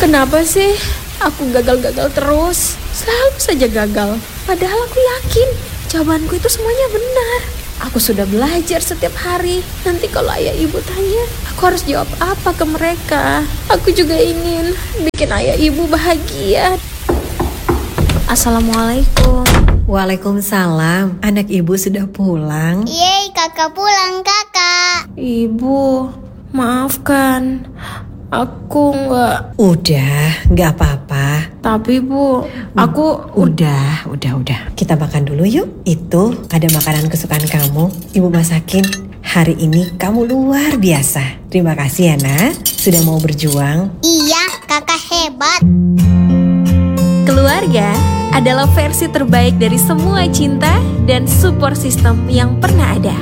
Kenapa sih aku gagal-gagal terus? Selalu saja gagal. Padahal aku yakin jawabanku itu semuanya benar. Aku sudah belajar setiap hari. Nanti kalau ayah ibu tanya, aku harus jawab apa ke mereka? Aku juga ingin bikin ayah ibu bahagia. Assalamualaikum. Waalaikumsalam. Anak ibu sudah pulang? Yeay, kakak pulang, kakak. Ibu, maafkan. Aku nggak. Udah, nggak apa-apa. Tapi Bu, aku Udah. Kita makan dulu yuk. Itu ada makanan kesukaan kamu. Ibu masakin. Hari ini kamu luar biasa. Terima kasih ya nak, sudah mau berjuang. Iya, kakak hebat. Keluarga adalah versi terbaik dari semua cinta dan support system yang pernah ada.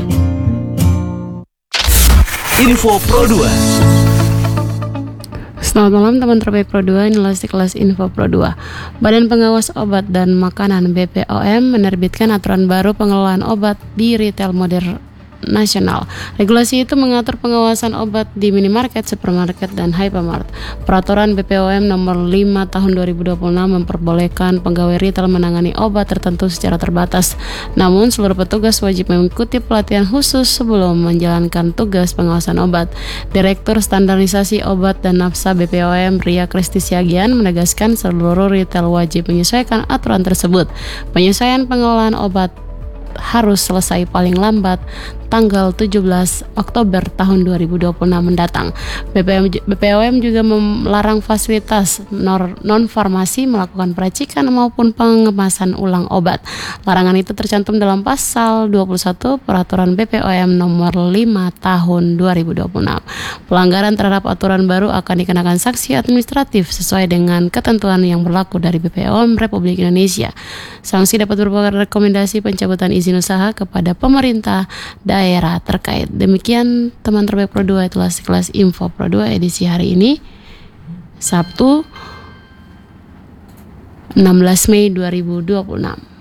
Info Pro 2. Selamat malam teman terbaik Pro 2, inilah kelas Info Pro 2. Badan Pengawas Obat dan Makanan BPOM menerbitkan aturan baru pengelolaan obat di retail modern nasional. Regulasi itu mengatur pengawasan obat di minimarket, supermarket, dan hypermart. Peraturan BPOM nomor 5 tahun 2026 memperbolehkan pegawai retail menangani obat tertentu secara terbatas. Namun seluruh petugas wajib mengikuti pelatihan khusus sebelum menjalankan tugas pengawasan obat. Direktur Standarisasi Obat dan Nafsa BPOM Ria Kristi Siagian menegaskan seluruh retail wajib menyesuaikan aturan tersebut. Penyesuaian pengelolaan obat harus selesai paling lambat tanggal 17 Oktober tahun 2026 mendatang. BPOM juga melarang fasilitas non-farmasi melakukan peracikan maupun pengemasan ulang obat. Larangan itu tercantum dalam pasal 21 Peraturan BPOM nomor 5 tahun 2026. Pelanggaran terhadap aturan baru akan dikenakan sanksi administratif sesuai dengan ketentuan yang berlaku dari BPOM Republik Indonesia. Sanksi dapat berupa rekomendasi pencabutan izin usaha kepada pemerintah daerah terkait. Demikian teman terbaik Pro 2, itulah kelas Info Pro 2 edisi hari ini, Sabtu 16 Mei 2026.